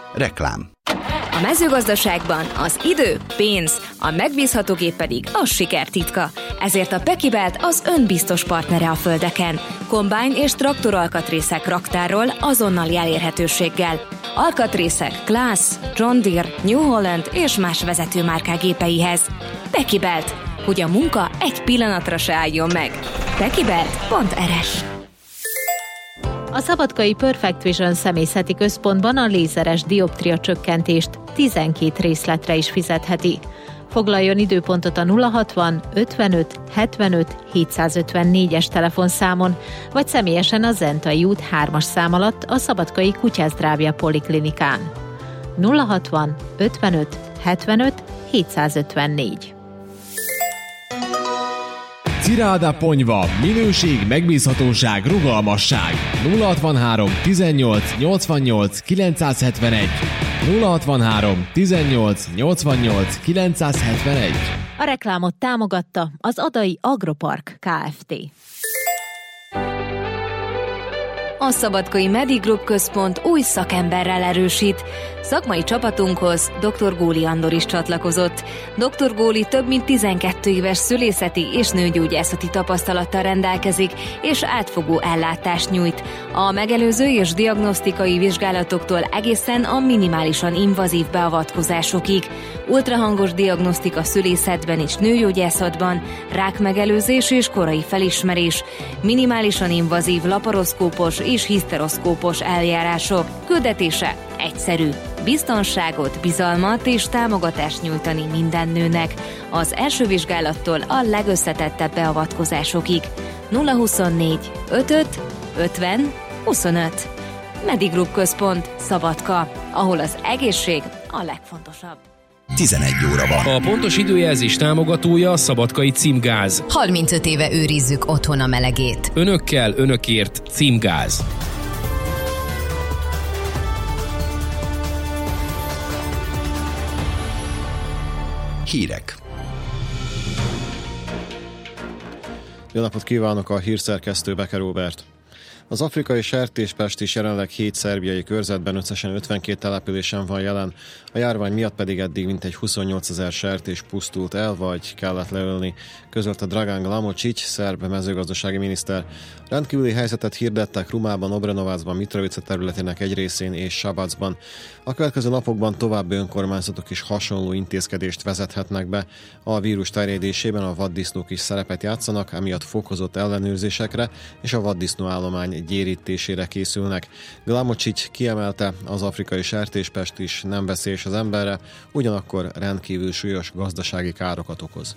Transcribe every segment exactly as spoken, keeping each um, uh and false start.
Reklám. A mezőgazdaságban az idő, pénz, a megbízható gép pedig a siker titka. Ezért a Pekibelt az önbiztos partnere a földeken. Kombájn és traktoralkatrészek raktárról azonnali elérhetőséggel. Alkatrészek Claas, John Deere, New Holland és más vezetőmárkák gépeihez. Pekibelt, hogy a munka egy pillanatra se álljon meg. Pekibelt pont er es. A szabadkai Perfect Vision személyzeti központban a lézeres dioptria csökkentést tizenkét részletre is fizetheti. Foglaljon időpontot a nulla hatvan ötvenöt hetvenöt hétszázötvennégyes telefonszámon, vagy személyesen a Zentai út hármas szám alatt a szabadkai Kutyázdrávja Poliklinikán. nulla hatvan ötvenöt hetvenöt hétszázötvennégy. Ciráda Ponyva. Minőség, megbízhatóság, rugalmasság. nulla hatvanhárom tizennyolc nyolcvannyolc kilencszázhetvenegy. nulla hatvanhárom tizennyolc nyolcvannyolc kilencszázhetvenegy. A reklámot támogatta az Adai Agropark Kft. A Szabadkai Medigroup Központ új szakemberrel erősít. Szakmai csapatunkhoz dr. Góli Andor is csatlakozott. dr. Góli több mint tizenkét éves szülészeti és nőgyógyászati tapasztalattal rendelkezik, és átfogó ellátást nyújt. A megelőző és diagnosztikai vizsgálatoktól egészen a minimálisan invazív beavatkozásokig. Ultrahangos diagnosztika szülészetben és nőgyógyászatban, rákmegelőzés és korai felismerés, minimálisan invazív laparoszkópos és hiszteroszkópos eljárások. Küldetése egyszerű. Biztonságot, bizalmat és támogatást nyújtani minden nőnek. Az első vizsgálattól a legösszetettebb beavatkozásokig. nulla huszonnégy ötöt ötven huszonöt. Medigroup Központ, Szabadka, ahol az egészség a legfontosabb. tizenegy óra van. A pontos időjelzés támogatója a Szabadkai Címgáz. harmincöt éve őrizzük otthon a melegét. Önökkel, önökért Címgáz. Hírek. Jó napot kívánok, a hírszerkesztő Beke Róbert. Az afrikai sertéspest is jelenleg hét szerbiai körzetben összesen ötvenkét településen van jelen, a járvány miatt pedig eddig mintegy huszonnyolcezer sertés pusztult el, vagy kellett leölni, közölte Dragan Glamocic, szerb mezőgazdasági miniszter. Rendkívüli helyzetet hirdettek Rumában, Obrenovacban, Mitrovica területének egy részén és Sabacban. A következő napokban további önkormányzatok is hasonló intézkedést vezethetnek be. A vírus terjedésében a vaddisznók is szerepet játszanak, emiatt fokozott ellenőrzésekre és a vaddisznó állomány gyérítésére készülnek. Glamocic kiemelte, az afrikai sertéspest is nem veszélyes az emberre, ugyanakkor rendkívül súlyos gazdasági károkat okoz.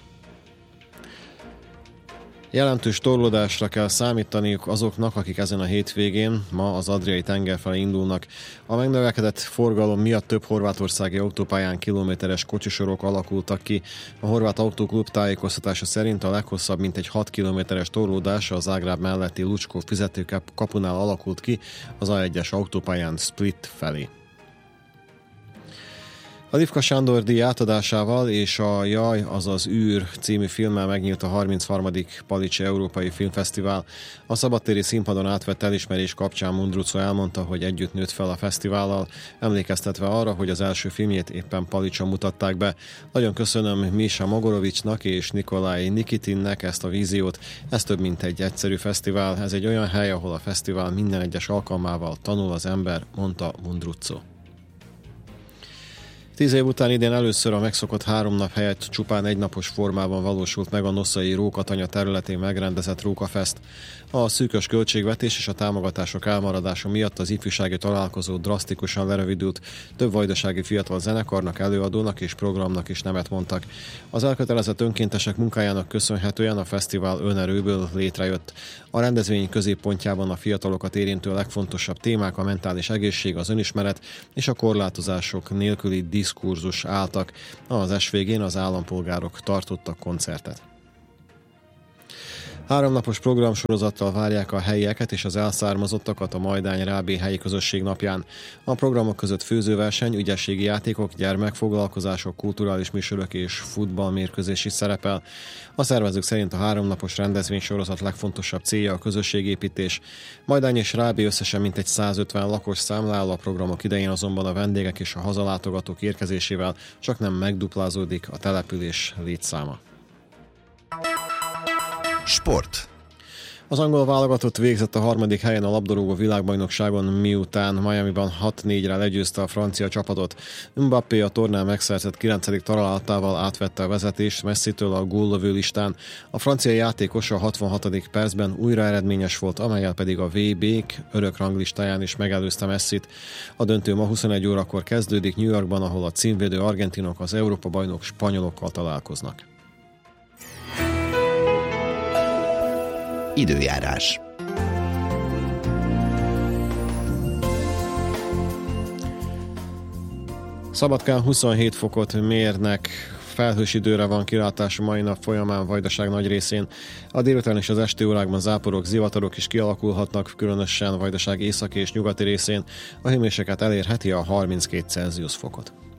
Jelentős torlódásra kell számítaniuk azoknak, akik ezen a hétvégén ma az Adriai tenger felé indulnak. A megnövekedett forgalom miatt több horvátországi autópályán kilométeres kocsisorok alakultak ki. A Horvát Autóklub tájékoztatása szerint a leghosszabb mintegy hat kilométeres torlódás az Zágráb melletti Lucskó fizetőkapunál alakult ki az á egyes autópályán Split felé. A Lifka Sándor díj átadásával és a Jaj, azaz űr című filmmel megnyílt a harmincharmadik Palicsi Európai Filmfesztivál. A szabadtéri színpadon átvett elismerés kapcsán Mundrucó elmondta, hogy együtt nőtt fel a fesztivállal, emlékeztetve arra, hogy az első filmjét éppen Palicson mutatták be. Nagyon köszönöm Misha Mogorovicsnak és Nikolaj Nikitinnek ezt a víziót. Ez több mint egy egyszerű fesztivál, ez egy olyan hely, ahol a fesztivál minden egyes alkalmával tanul az ember, mondta Mundrucó. Tíz év után idén először a megszokott három nap helyett csupán egynapos formában valósult meg a Noszai Rókatanya területén megrendezett Rókafest. A szűkös költségvetés és a támogatások elmaradása miatt az ifjúsági találkozó drasztikusan lerövidült, több vajdasági fiatal zenekarnak, előadónak és programnak is nemet mondtak. Az elkötelezett önkéntesek munkájának köszönhetően a fesztivál önerőből létrejött. A rendezvény középpontjában a fiatalokat érintő legfontosabb témák a mentális egészség, az önismeret és a korlátozások nélküli diszkurzus álltak. Az es vé gén az állampolgárok tartottak koncertet. Háromnapos programsorozattal várják a helyieket és az elszármazottakat a Majdány Rábé helyi közösség napján. A programok között főzőverseny, ügyességi játékok, gyermekfoglalkozások, kulturális műsorok és futballmérkőzés is szerepel. A szervezők szerint a háromnapos rendezvénysorozat legfontosabb célja a közösségépítés. Majdány és Rábé összesen mintegy százötven lakos számlál, a programok idején azonban a vendégek és a hazalátogatók érkezésével csak nem megduplázódik a település létszáma. Sport. Az angol válogatott végzett a harmadik helyen a labdarúgó világbajnokságon, miután Miamiban hat négyre legyőzte a francia csapatot. Mbappé a tornán megszerzett kilencedik találatával átvette a vezetést Messitől a góllövő listán. A francia játékos a hatvanhatodik percben újra eredményes volt, amellyel pedig a vé bék örök ranglistáján is megelőzte Messit. A döntő ma huszonegy órakor kezdődik New Yorkban, ahol a címvédő argentinok az Európa-bajnok spanyolokkal találkoznak. Időjárás. Szabadkán huszonhét fokot mérnek, felhős időre van kilátás a mai nap folyamán Vajdaság nagy részén. A délután és az esti órákban záporok, zivatarok is kialakulhatnak, különösen Vajdaság északi és nyugati részén. A hőmérséklet elérheti a harminckét Celsius fokot.